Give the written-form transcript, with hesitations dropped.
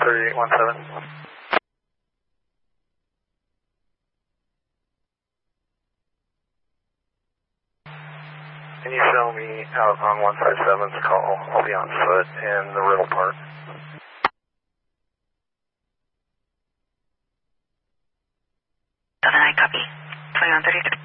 3817. Can you show me out on 157's call? I'll be on foot in the Riddle Park. I copy. 2133.